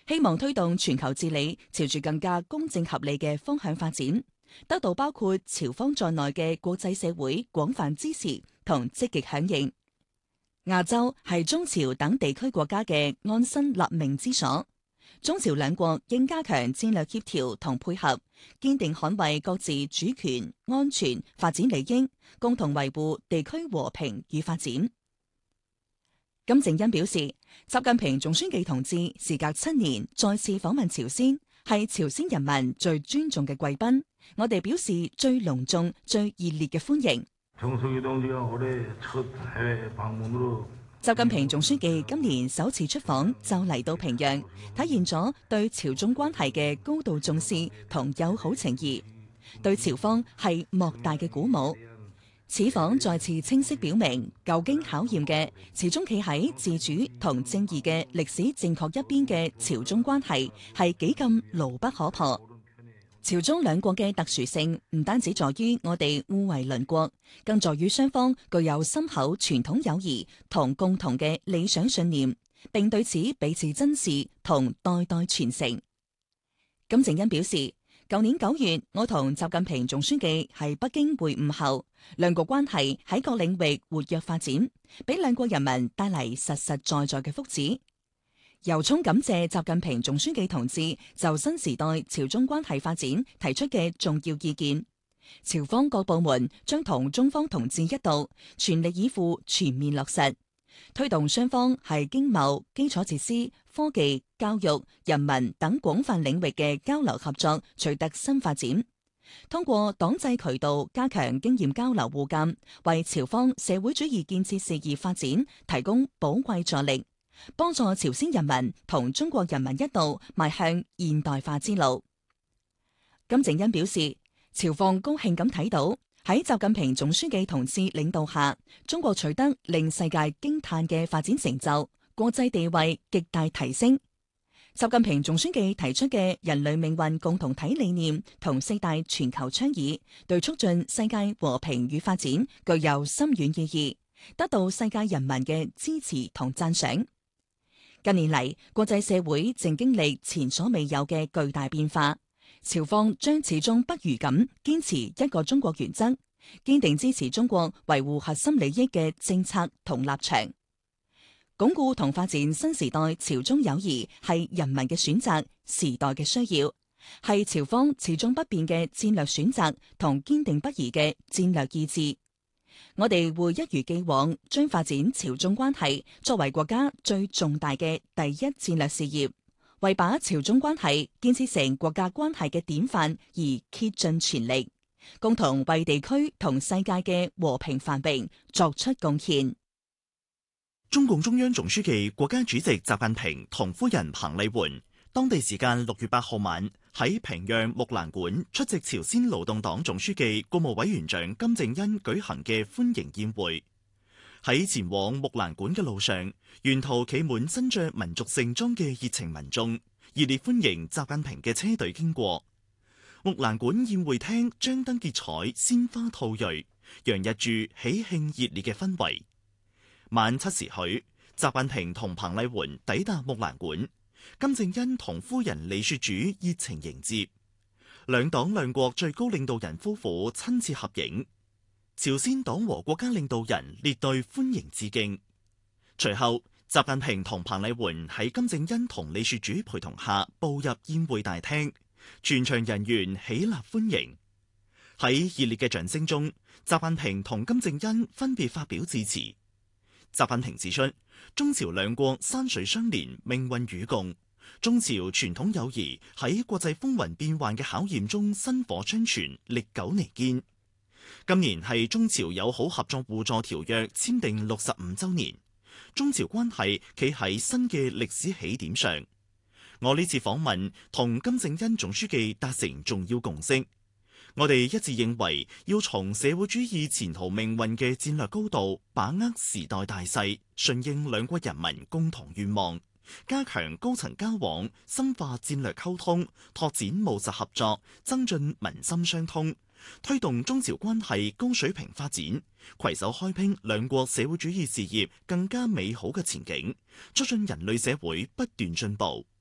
希望推動全球治理朝住更加公正合理嘅方向發展，得到包括朝方在內嘅國際社會廣泛支持同積極響應。亞洲係中朝等地區國家嘅安身立命之所，中朝兩國應加強戰略協調同配合，堅定捍衛各自主權、安全、發展利益，共同維護地區和平與發展。金正恩表示，習近平總書記同志時隔7年再次訪問朝鮮，係朝鮮人民最尊重嘅貴賓，我哋表示最隆重、最熱烈嘅歡迎。習近平總書記今年首次出訪就嚟到平壤，體現咗對朝中關係嘅高度重視同友好情誼，對朝方係莫大嘅鼓舞。此訪再次清晰表明，久經考驗嘅始終企喺自主同正義嘅歷史正確一邊嘅朝中關係係幾咁牢不可破。朝中兩國嘅特殊性唔單止在於我哋互為鄰國，更在於雙方具有深厚傳統友誼同共同嘅理想信念，並對此彼此珍視同代代傳承。金正恩表示，舊年9月，我同習近平總書記喺北京會晤後，兩國關係喺各領域活躍發展，俾兩國人民帶嚟實實在在嘅福祉。由衷感謝習近平總書記同志就新時代朝中關係發展提出嘅重要意見，朝方各部門將同中方同志一道，全力以赴全面落實，推動雙方喺經貿、基礎設施、科技、教育、人民等廣泛領域嘅交流合作取得新發展。通過黨際渠道加強經驗交流互鑒，為朝方社會主義建設事業發展提供寶貴助力，幫助朝鮮人民同中國人民一道邁向現代化之路。金正恩表示，朝方高興咁睇到喺習近平總書記同志領導下，中國取得令世界驚嘆嘅發展成就，國際地位極大提升。習近平總書記提出嘅人類命運共同體理念同4大全球倡議，對促進世界和平與發展具有深遠意義，得到世界人民嘅支持同讚賞。近年嚟，國際社會正經歷前所未有嘅巨大變化，朝方將始終不渝咁堅持一個中國原則，堅定支持中國維護核心利益嘅政策同立場。鞏固同發展新時代朝中友誼係人民嘅選擇，時代嘅需要，係朝方始終不變嘅戰略選擇同堅定不移嘅戰略意志。我哋會一如既往，將發展朝中關係作為國家最重大嘅第一戰略事業，為把朝中關係建設成國家關係嘅典範而竭盡全力，共同為地區同世界嘅和平繁榮作出貢獻。 中共中央總書記、國家主席習近平同夫人彭麗媛當地時間6月8號晚喺平壤木蘭館出席朝鮮勞動黨總書記、國務委員長金正恩舉行嘅歡迎宴會。喺前往木蘭館嘅路上，沿途企滿身着民族盛裝嘅熱情民眾，熱烈歡迎習近平嘅車隊經過。木蘭館宴會廳張燈結綵，鮮花吐蕊，洋溢住喜慶熱烈嘅氛圍。晚7時許，習近平同彭麗媛抵達木蘭館，金正恩同夫人李雪主熱情迎接，兩黨兩國最高領導人夫婦親切合影，朝鮮黨和國家領導人列隊歡迎致敬。隨後，習近平同彭麗媛喺金正恩同李雪主陪同下步入宴會大廳，全場人員起立歡迎。喺熱烈嘅掌聲中，習近平同金正恩分別發表致辭。習近平指出，中朝兩國山水相連，命運與共，中朝傳統友誼喺國際風雲變幻嘅考驗中薪火相傳，歷久彌堅。今年係中朝友好合作互助條約簽訂65週年，中朝關係企喺新嘅歷史起點上。我呢次訪問同金正恩總書記達成重要共識。我哋一致認為，要從社會主義前途命運嘅戰略高度，把握時代大勢，順應兩國人民共同願望，加強高層交往，深化戰略溝通，拓展務實合作，增進民心相通，推動中朝關係高水平發展，攜手開闢兩國社會主義事業更加美好嘅前景，促進人類社會不斷進步。